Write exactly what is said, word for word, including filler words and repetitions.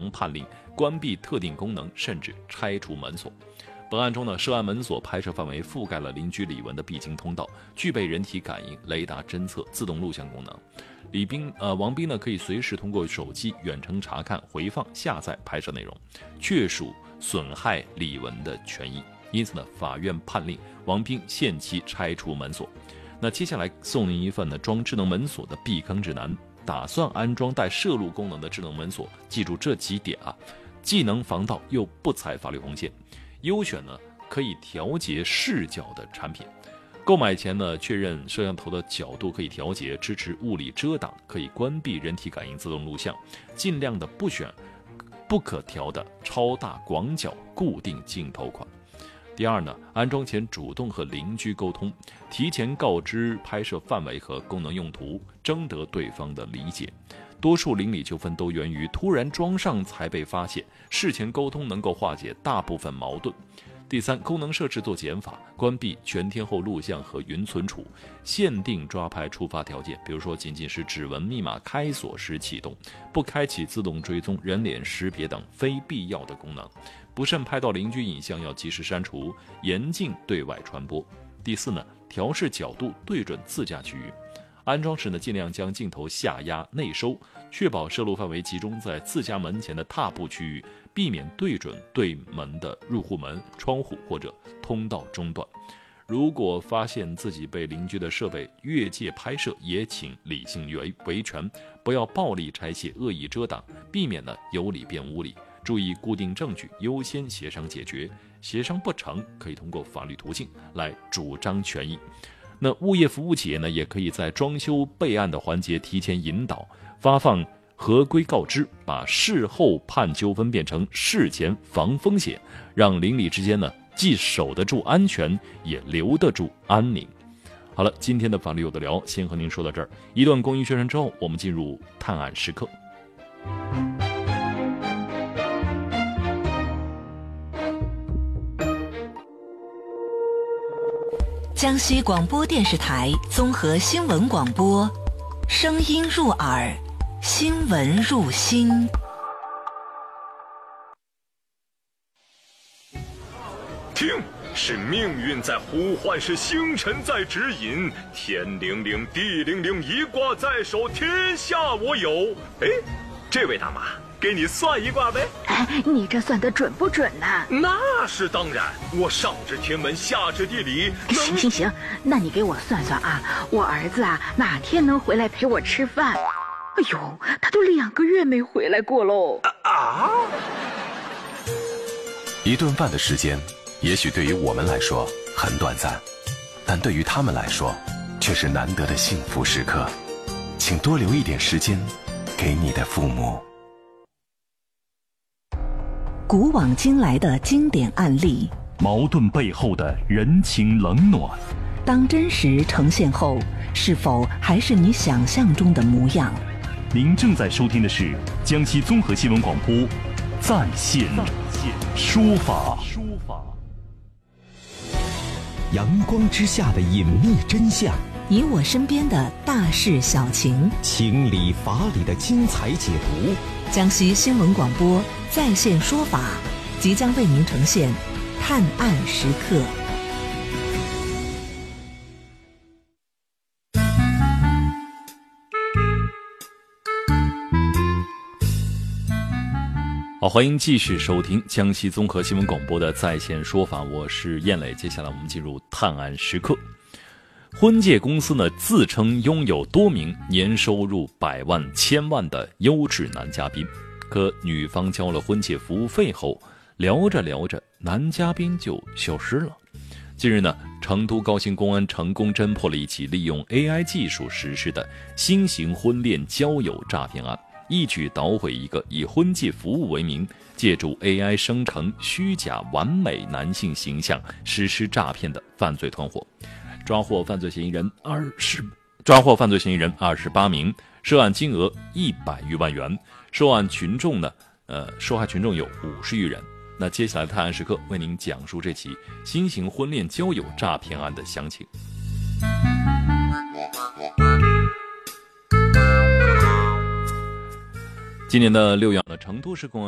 能判令、关闭特定功能，甚至拆除门锁。本案中呢，涉案门锁拍摄范围覆盖了邻居李文的必经通道，具备人体感应、雷达侦测、自动录像功能。李斌呃，王斌呢可以随时通过手机远程查看、回放、下载拍摄内容，确属损害李文的权益。因此呢，法院判令王斌限期拆除门锁。那接下来送您一份呢装智能门锁的避坑指南。打算安装带摄录功能的智能门锁，记住这几点啊，既能防盗又不踩法律红线。优选呢可以调节视角的产品。购买前呢，确认摄像头的角度可以调节，支持物理遮挡，可以关闭人体感应自动录像，尽量的不选不可调的超大广角固定镜头款。第二呢，安装前主动和邻居沟通，提前告知拍摄范围和功能用途，征得对方的理解。多数邻里纠纷都源于突然装上才被发现，事前沟通能够化解大部分矛盾。第三，功能设置做减法，关闭全天候录像和云存储，限定抓拍触发条件，比如说仅仅是指纹密码开锁时启动，不开启自动追踪、人脸识别等非必要的功能。不慎拍到邻居影像要及时删除，严禁对外传播。第四呢，调试角度对准自家区域。安装时呢，尽量将镜头下压内收，确保摄录范围集中在自家门前的踏步区域，避免对准对门的入户门、窗户或者通道中段。如果发现自己被邻居的设备越界拍摄，也请理性维维权，不要暴力拆卸、恶意遮挡，避免呢有理变无理。注意固定证据，优先协商解决。协商不成，可以通过法律途径来主张权益。那物业服务企业呢，也可以在装修备案的环节提前引导，发放合规告知，把事后判纠纷变成事前防风险，让邻里之间呢既守得住安全，也留得住安宁。好了，今天的法律有的聊先和您说到这儿。一段公益宣传之后，我们进入探案时刻。 江西广播电视台综合新闻广播，声音入耳，新闻入心。 听，是命运在呼唤，是星辰在指引，天灵灵，地灵灵，一卦在手，天下我有。哎，这位大妈，给你算一卦呗。 哎，你这算得准不准呢？ 那是当然，我上知天文，下知地理。 行行行，那你给我算算啊，我儿子啊哪天能回来陪我吃饭？哎呦，他都两个月没回来过喽。 啊啊！ 一顿饭的时间，也许对于我们来说很短暂，但对于他们来说，却是难得的幸福时刻。请多留一点时间给你的父母。 古往今来的经典案例， 矛盾背后的人情冷暖， 当真实呈现后，是否还是你想象中的模样？ 您正在收听的是江西综合新闻广播在线说法。 阳光之下的隐秘真相， 你我身边的大事小情， 情理法理的精彩解读。 江西新闻广播在线说法即将为您呈现探案时刻。 好，欢迎继续收听江西综合新闻广播的在线说法，我是燕磊。接下来我们进入探案时刻。婚介公司呢自称拥有多名年收入百万千万的优质男嘉宾，可女方交了婚介服务费后，聊着聊着男嘉宾就消失了。近日呢，成都高新公安成功侦破了一起利用 A I 技术实施的新型婚恋交友诈骗案，一举捣毁一个以婚介服务为名，借助 A I 生成虚假完美男性形象实施诈骗的犯罪团伙，抓获犯罪嫌疑人二十，抓获犯罪嫌疑人二十八名，涉案金额一百余万元，受案群众呢，呃，受害群众有五十余人。那接下来探案时刻为您讲述这起新型婚恋交友诈骗案的详情。今年的六月呢，成都市公安